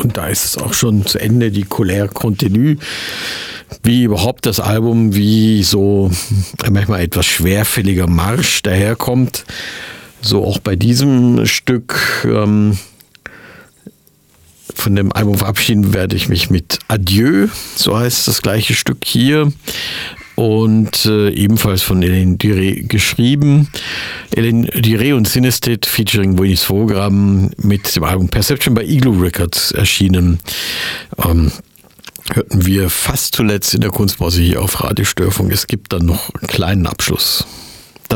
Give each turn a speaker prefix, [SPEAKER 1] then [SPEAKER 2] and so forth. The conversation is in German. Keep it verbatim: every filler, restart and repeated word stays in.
[SPEAKER 1] Und da ist es auch schon zu Ende, die Colère continue. Wie überhaupt das Album, wie so manchmal etwas schwerfälliger Marsch daherkommt. So auch bei diesem Stück. Ähm, von dem Album verabschieden werde ich mich mit Adieu, so heißt das gleiche Stück hier. Und äh, ebenfalls von Hélène Durey geschrieben. Hélène Durey und Synesthete featuring Winnie's Fogram mit dem Album Perception bei Igloo Records erschienen. Ähm, hörten wir fast zuletzt in der Kunstpause hier auf Radio Störfunk. Es gibt dann noch einen kleinen Abschluss.